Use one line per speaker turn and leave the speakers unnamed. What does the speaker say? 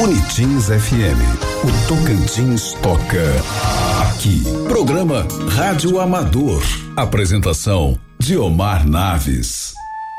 Unitins FM. O Tocantins toca aqui. Programa Rádio Amador. Apresentação: Diomar Naves.